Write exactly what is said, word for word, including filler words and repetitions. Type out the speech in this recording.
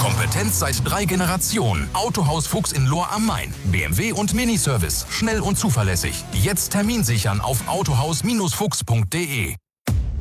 Kompetenz seit drei Generationen. Autohaus Fuchs in Lohr am Main. B M W und Miniservice. Schnell und zuverlässig. Jetzt Termin sichern auf autohaus Fuchs punkt de.